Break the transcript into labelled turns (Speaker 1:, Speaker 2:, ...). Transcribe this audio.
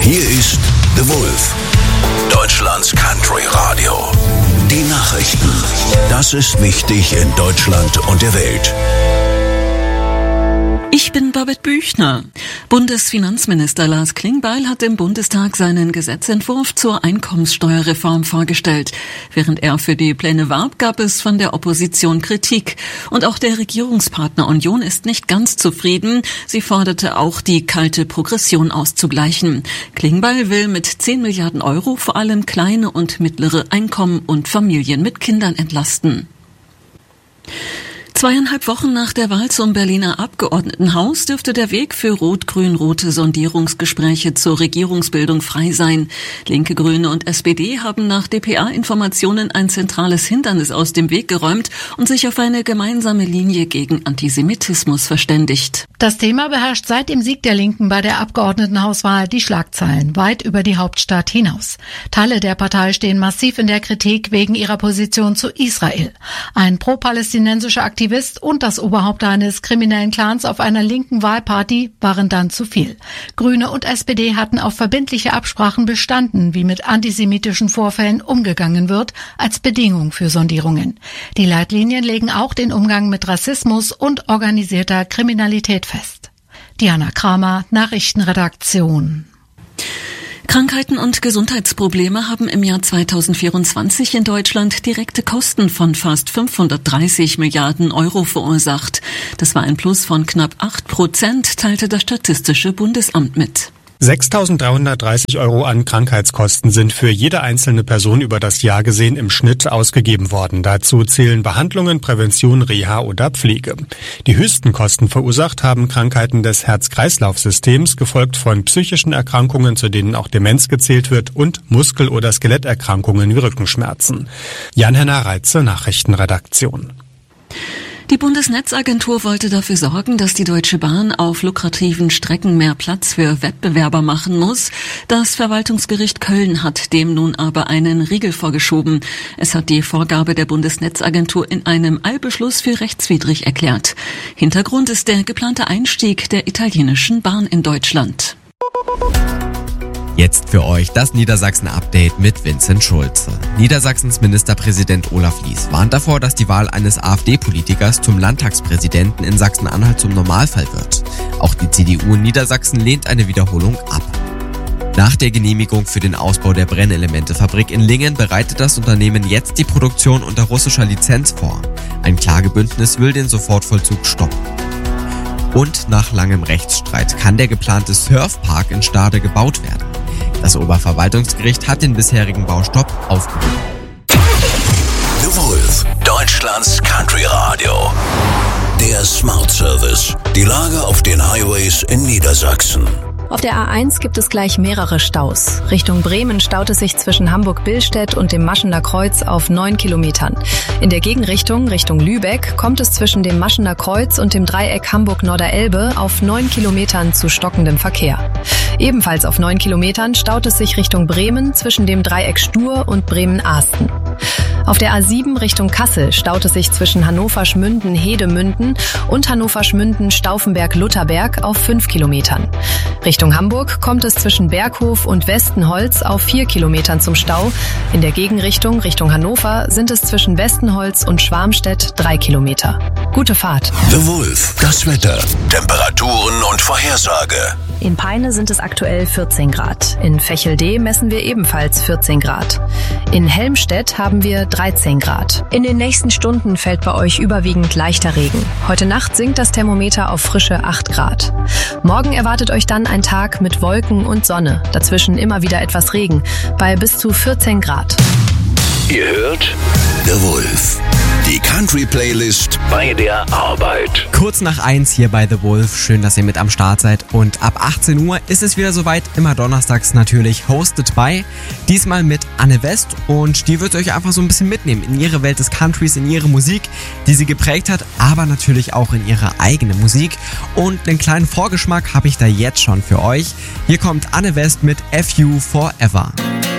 Speaker 1: Hier ist The Wolf, Deutschlands Country Radio. Die Nachrichten. Das ist wichtig in Deutschland und der Welt.
Speaker 2: Ich bin Babette Büchner. Bundesfinanzminister Lars Klingbeil hat im Bundestag seinen Gesetzentwurf zur Einkommenssteuerreform vorgestellt. Während er für die Pläne warb, gab es von der Opposition Kritik. Und auch der Regierungspartner Union ist nicht ganz zufrieden. Sie forderte auch, die kalte Progression auszugleichen. Klingbeil will mit 10 Milliarden Euro vor allem kleine und mittlere Einkommen und Familien mit Kindern entlasten. 2,5 Wochen nach der Wahl zum Berliner Abgeordnetenhaus dürfte der Weg für rot-grün-rote Sondierungsgespräche zur Regierungsbildung frei sein. Linke, Grüne und SPD haben nach dpa-Informationen ein zentrales Hindernis aus dem Weg geräumt und sich auf eine gemeinsame Linie gegen Antisemitismus verständigt.
Speaker 3: Das Thema beherrscht seit dem Sieg der Linken bei der Abgeordnetenhauswahl die Schlagzeilen weit über die Hauptstadt hinaus. Teile der Partei stehen massiv in der Kritik wegen ihrer Position zu Israel. Ein pro-palästinensischer Aktivist und das Oberhaupt eines kriminellen Clans auf einer linken Wahlparty waren dann zu viel. Grüne und SPD hatten auf verbindliche Absprachen bestanden, wie mit antisemitischen Vorfällen umgegangen wird, als Bedingung für Sondierungen. Die Leitlinien legen auch den Umgang mit Rassismus und organisierter Kriminalität fest. Diana Kramer, Nachrichtenredaktion.
Speaker 2: Krankheiten und Gesundheitsprobleme haben im Jahr 2024 in Deutschland direkte Kosten von fast 530 Milliarden Euro verursacht. Das war ein Plus von knapp 8%, teilte das Statistische Bundesamt mit.
Speaker 4: 6.330 Euro an Krankheitskosten sind für jede einzelne Person über das Jahr gesehen im Schnitt ausgegeben worden. Dazu zählen Behandlungen, Prävention, Reha oder Pflege. Die höchsten Kosten verursacht haben Krankheiten des Herz-Kreislauf-Systems, gefolgt von psychischen Erkrankungen, zu denen auch Demenz gezählt wird, und Muskel- oder Skeletterkrankungen wie Rückenschmerzen. Jan-Henner Reitze, Nachrichtenredaktion.
Speaker 2: Die Bundesnetzagentur wollte dafür sorgen, dass die Deutsche Bahn auf lukrativen Strecken mehr Platz für Wettbewerber machen muss. Das Verwaltungsgericht Köln hat dem nun aber einen Riegel vorgeschoben. Es hat die Vorgabe der Bundesnetzagentur in einem Eilbeschluss für rechtswidrig erklärt. Hintergrund ist der geplante Einstieg der italienischen Bahn in Deutschland.
Speaker 5: Jetzt für euch das Niedersachsen-Update mit Vincent Schulze. Niedersachsens Ministerpräsident Olaf Lies warnt davor, dass die Wahl eines AfD-Politikers zum Landtagspräsidenten in Sachsen-Anhalt zum Normalfall wird. Auch die CDU in Niedersachsen lehnt eine Wiederholung ab. Nach der Genehmigung für den Ausbau der Brennelementefabrik in Lingen bereitet das Unternehmen jetzt die Produktion unter russischer Lizenz vor. Ein Klagebündnis will den Sofortvollzug stoppen. Und nach langem Rechtsstreit kann der geplante Surfpark in Stade gebaut werden. Das Oberverwaltungsgericht hat den bisherigen Baustopp aufgehoben.
Speaker 1: The Wolf, Deutschlands Country Radio. Der Smart Service. Die Lage auf den Highways in Niedersachsen.
Speaker 6: Auf der A1 gibt es gleich mehrere Staus. Richtung Bremen staut es sich zwischen Hamburg-Billstedt und dem Maschener Kreuz auf 9 Kilometern. In der Gegenrichtung, Richtung Lübeck, kommt es zwischen dem Maschener Kreuz und dem Dreieck Hamburg-Norderelbe auf 9 Kilometern zu stockendem Verkehr. Ebenfalls auf 9 Kilometern staut es sich Richtung Bremen zwischen dem Dreieck Stur und Bremen-Ahsten. Auf der A7 Richtung Kassel staut es sich zwischen Hannover-Schmünden-Hedemünden und Hannover-Schmünden-Stauffenberg-Lutherberg auf 5 Kilometern. Richtung Hamburg kommt es zwischen Berghof und Westenholz auf 4 Kilometern zum Stau. In der Gegenrichtung Richtung Hannover sind es zwischen Westenholz und Schwarmstedt 3 Kilometer. Gute Fahrt.
Speaker 1: The Wolf, das Wetter, Temperaturen und Vorhersage.
Speaker 6: In Peine sind es aktuell 14 Grad. In Vechel-D messen wir ebenfalls 14 Grad. In Helmstedt haben wir 13 Grad. In den nächsten Stunden fällt bei euch überwiegend leichter Regen. Heute Nacht sinkt das Thermometer auf frische 8 Grad. Morgen erwartet euch dann ein Tag mit Wolken und Sonne. Dazwischen immer wieder etwas Regen, bei bis zu 14 Grad.
Speaker 1: Ihr hört The Wolf, die Country-Playlist bei der Arbeit.
Speaker 5: Kurz nach 1 hier bei The Wolf. Schön, dass ihr mit am Start seid. Und ab 18 Uhr ist es wieder soweit. Immer donnerstags natürlich hosted by. Diesmal mit Anne West. Und die wird euch einfach so ein bisschen mitnehmen in ihre Welt des Countries, in ihre Musik, die sie geprägt hat, aber natürlich auch in ihre eigene Musik. Und einen kleinen Vorgeschmack habe ich da jetzt schon für euch. Hier kommt Anne West mit FU Forever.